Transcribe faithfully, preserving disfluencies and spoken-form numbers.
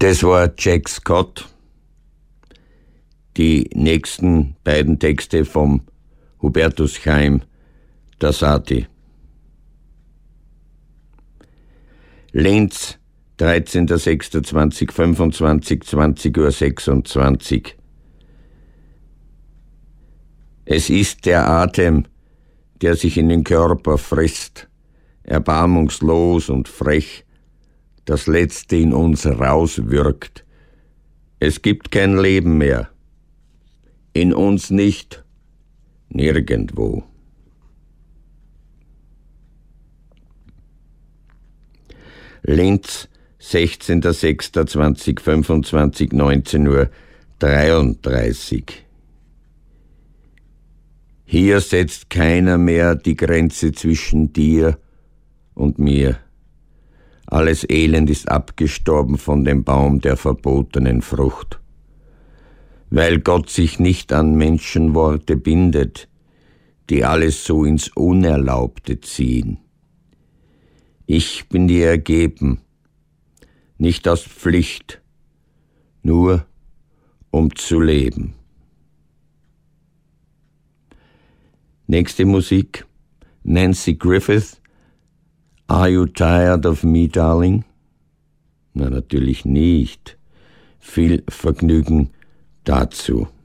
Das war Jack Scott. Die nächsten beiden Texte vom Hubertus Chaim Dassati. Linz, dreizehnter sechster zweitausendfünfundzwanzig, zwanzig Uhr sechsundzwanzig. Es ist der Atem, der sich in den Körper frisst, erbarmungslos und frech, das Letzte in uns rauswürgt. Es gibt kein Leben mehr. In uns nicht, nirgendwo. Linz, sechzehnter sechster zweitausendfünfundzwanzig, neunzehn Uhr dreiunddreißig. Hier setzt keiner mehr die Grenze zwischen dir und mir. Alles Elend ist abgestorben von dem Baum der verbotenen Frucht. Weil Gott sich nicht an Menschenworte bindet, die alles so ins Unerlaubte ziehen. Ich bin dir ergeben, nicht aus Pflicht, nur um zu leben. Nächste Musik, Nancy Griffith, Are You Tired of Me, Darling? Na, natürlich nicht. Viel Vergnügen dazu.